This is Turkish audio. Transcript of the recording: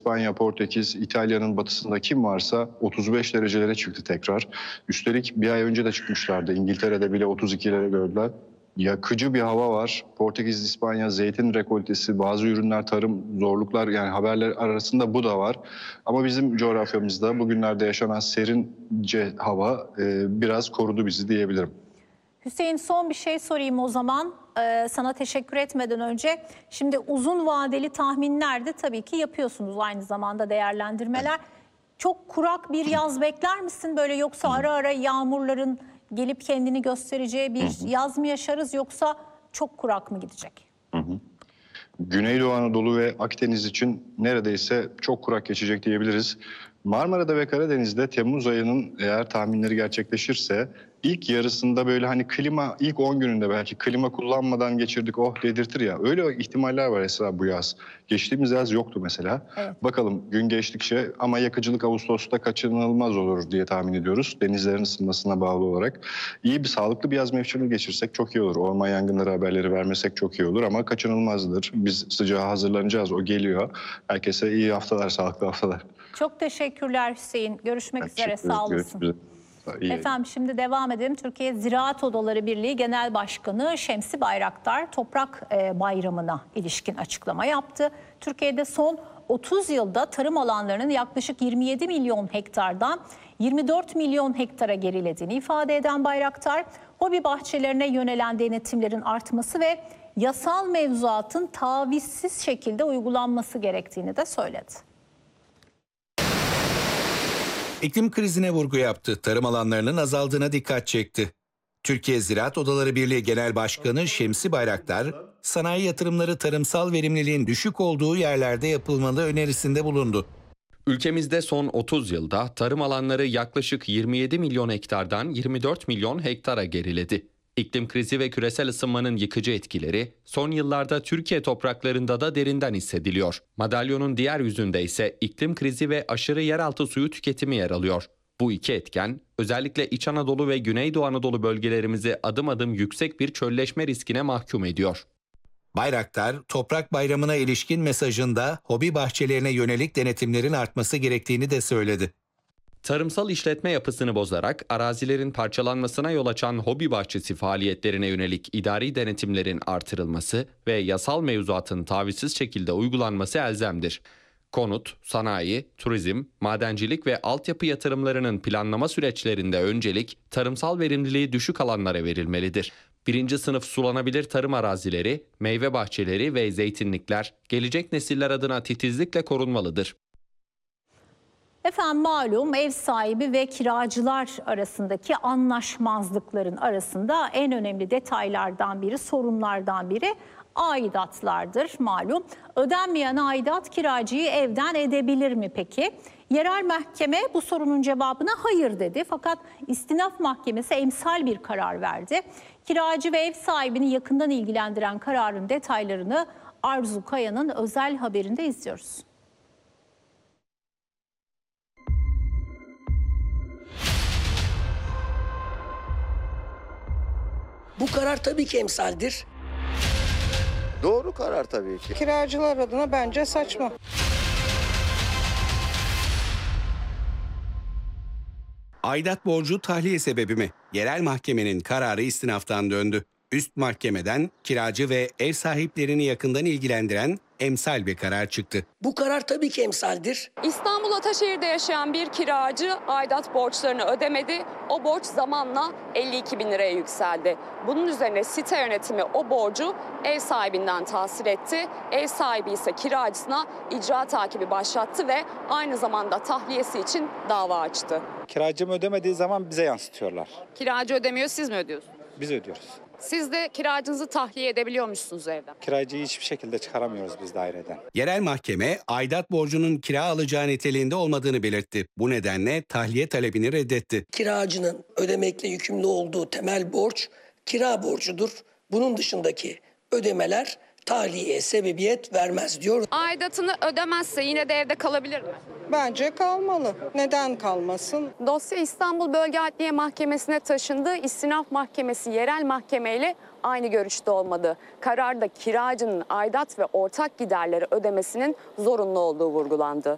İspanya, Portekiz, İtalya'nın batısında kim varsa 35 derecelere çıktı tekrar. Üstelik bir ay önce de çıkmışlardı. İngiltere'de bile 32'lere gördüler. Yakıcı bir hava var. Portekiz, İspanya, zeytin rekoltesi, bazı ürünler, tarım, zorluklar, yani haberler arasında bu da var. Ama bizim coğrafyamızda bugünlerde yaşanan serince hava biraz korudu bizi diyebilirim. Hüseyin, son bir şey sorayım o zaman. Sana teşekkür etmeden önce. Şimdi uzun vadeli tahminler de tabii ki yapıyorsunuz, aynı zamanda değerlendirmeler. Çok kurak bir yaz bekler misin böyle, yoksa ara ara yağmurların gelip kendini göstereceği bir yaz mı yaşarız, yoksa çok kurak mı gidecek? Güneydoğu Anadolu ve Akdeniz için neredeyse çok kurak geçecek diyebiliriz. Marmara'da ve Karadeniz'de Temmuz ayının eğer tahminleri gerçekleşirse ilk yarısında böyle hani klima, ilk 10 gününde belki klima kullanmadan geçirdik oh dedirtir ya, öyle ihtimaller var Esra bu yaz. Geçtiğimiz yaz yoktu mesela. Evet. Bakalım gün geçtikçe, ama yakıcılık Ağustos'ta kaçınılmaz olur diye tahmin ediyoruz. Denizlerin ısınmasına bağlı olarak. İyi bir, sağlıklı bir yaz mevsimini geçirsek çok iyi olur. Orman yangınları haberleri vermesek çok iyi olur ama kaçınılmazdır. Biz sıcağa hazırlanacağız, o geliyor. Herkese iyi haftalar, sağlıklı haftalar. Çok teşekkürler Hüseyin. Görüşmek üzere, sağ olasın. Efendim, şimdi devam edelim. Türkiye Ziraat Odaları Birliği Genel Başkanı Şemsi Bayraktar Toprak Bayramı'na ilişkin açıklama yaptı. Türkiye'de son 30 yılda tarım alanlarının yaklaşık 27 milyon hektardan 24 milyon hektara gerilediğini ifade eden Bayraktar, hobi bahçelerine yönelen denetimlerin artması ve yasal mevzuatın tavizsiz şekilde uygulanması gerektiğini de söyledi. İklim krizine vurgu yaptı, tarım alanlarının azaldığına dikkat çekti. Türkiye Ziraat Odaları Birliği Genel Başkanı Şemsi Bayraktar, sanayi yatırımları tarımsal verimliliğin düşük olduğu yerlerde yapılmalı önerisinde bulundu. Ülkemizde son 30 yılda tarım alanları yaklaşık 27 milyon hektardan 24 milyon hektara geriledi. İklim krizi ve küresel ısınmanın yıkıcı etkileri son yıllarda Türkiye topraklarında da derinden hissediliyor. Madalyonun diğer yüzünde ise iklim krizi ve aşırı yeraltı suyu tüketimi yer alıyor. Bu iki etken özellikle İç Anadolu ve Güneydoğu Anadolu bölgelerimizi adım adım yüksek bir çölleşme riskine mahkum ediyor. Bayraktar, Toprak Bayramı'na ilişkin mesajında hobi bahçelerine yönelik denetimlerin artması gerektiğini de söyledi. Tarımsal işletme yapısını bozarak arazilerin parçalanmasına yol açan hobi bahçesi faaliyetlerine yönelik idari denetimlerin artırılması ve yasal mevzuatın tavizsiz şekilde uygulanması elzemdir. Konut, sanayi, turizm, madencilik ve altyapı yatırımlarının planlama süreçlerinde öncelik tarımsal verimliliği düşük alanlara verilmelidir. Birinci sınıf sulanabilir tarım arazileri, meyve bahçeleri ve zeytinlikler gelecek nesiller adına titizlikle korunmalıdır. Efendim, malum ev sahibi ve kiracılar arasındaki anlaşmazlıkların arasında en önemli detaylardan biri, sorunlardan biri aidatlardır malum. Ödenmeyen aidat kiracıyı evden edebilir mi peki? Yerel mahkeme bu sorunun cevabına hayır dedi. Fakat istinaf mahkemesi emsal bir karar verdi. Kiracı ve ev sahibini yakından ilgilendiren kararın detaylarını Arzu Kaya'nın özel haberinde izliyoruz. Bu karar tabii ki emsaldir. Doğru karar tabii ki. Kiracılar adına bence saçma. Aidat borcu tahliye sebebi mi? Yerel mahkemenin kararı istinaftan döndü. Üst mahkemeden kiracı ve ev sahiplerini yakından ilgilendiren emsal bir karar çıktı. Bu karar tabii ki emsaldir. İstanbul Ataşehir'de yaşayan bir kiracı aidat borçlarını ödemedi. O borç zamanla 52 bin liraya yükseldi. Bunun üzerine site yönetimi o borcu ev sahibinden tahsil etti. Ev sahibi ise kiracısına icra takibi başlattı ve aynı zamanda tahliyesi için dava açtı. Kiracım ödemediği zaman bize yansıtıyorlar. Kiracı ödemiyor, siz mi ödüyorsunuz? Biz ödüyoruz. Siz de kiracınızı tahliye edebiliyor musunuz evden? Kiracıyı hiçbir şekilde çıkaramıyoruz biz daireden. Yerel mahkeme aidat borcunun kira alacağı niteliğinde olmadığını belirtti. Bu nedenle tahliye talebini reddetti. Kiracının ödemekle yükümlü olduğu temel borç kira borcudur. Bunun dışındaki ödemeler tahliyeye sebebiyet vermez diyor. Aidatını ödemezse yine de evde kalabilir mi? Bence kalmalı. Neden kalmasın? Dosya İstanbul Bölge Adliye Mahkemesi'ne taşındı. İstinaf Mahkemesi yerel mahkemeyle aynı görüşte olmadı. Kararda kiracının aidat ve ortak giderleri ödemesinin zorunlu olduğu vurgulandı.